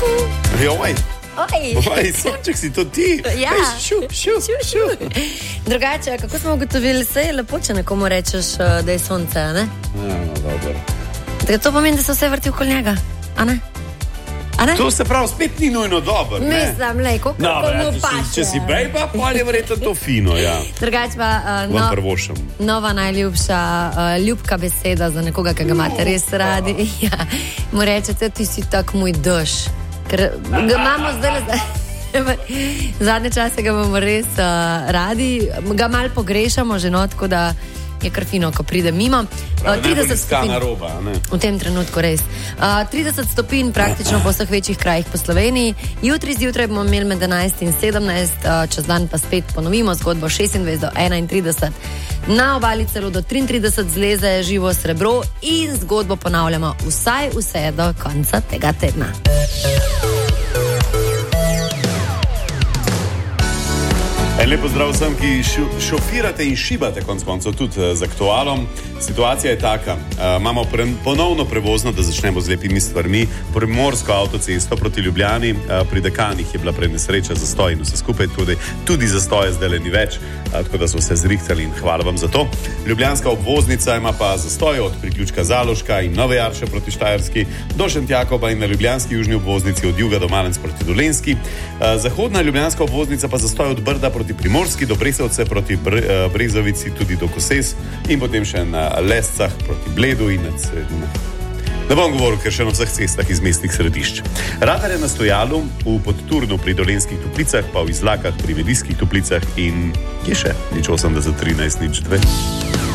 Oj, sonček si to ti. Ja. Šu. Drugače, kako smo ugotovili, se je lepo, če nekomu rečeš, da je sonce, ne? Ja, no, dobro. Tako to pomeni, da se vse vrti okoli njega, a ne? To se pravi, spet ni nujno dobro, ne? Mislim, lej, koliko mu paše. Če si bejba, pa je verjetno to fino, ja. Drugače pa Vam prvošam. nova najljubša ljubka beseda za nekoga, ki ga imate res radi. Ja, mu rečete, ti si tak moj dež. Ker ga imamo zdaj zadnje čase ga imamo res radi, ga malo pogrešamo že, no, tako da je kar fino, ko pride mimo. 30 stopinj roba, ne? V tem trenutku res. 30 stopinj praktično po vseh večjih krajih po Sloveniji. Jutri zjutraj bomo imeli med 11 in 17, čez dan pa spet ponovimo zgodbo 26 do 31. Na obali celo do 33 zleze živo srebro in zgodbo ponavljamo vsaj vse do konca tega tedna. En lep pozdrav vsem, ki šofirate in šibate konc koncev tudi z aktualom. Situacija je taka, imamo ponovno prevozno, da začnemo z lepimi stvarmi, primorsko avtocesto proti Ljubljani, pri Dekanih je bila prenesreča, zastoj in vse skupaj, tudi zastoje zdaj ni več, tako da so se zrihtali in hvala vam za to. Ljubljanska obvoznica ima pa zastoj od priključka Zaloška in Nove Jarše proti Štajerski do Šentjakoba in na ljubljanski južni obvoznici od juga do Malenc proti Dolenjski. Zahodna ljubljanska obvoznica pa zastoj od Brda proti Primorski do Bresovce proti Brezovici tudi do Koses in potem še na Lescah proti Bledu in nad Sredino. Ne bom govoril, ker še na vseh cestah iz mestnih središč. Radar je na Stojalu, v Podturnu pri Dolenjskih Toplicah, pa v Izlakah pri Medijskih Toplicah in je še 080 13 02.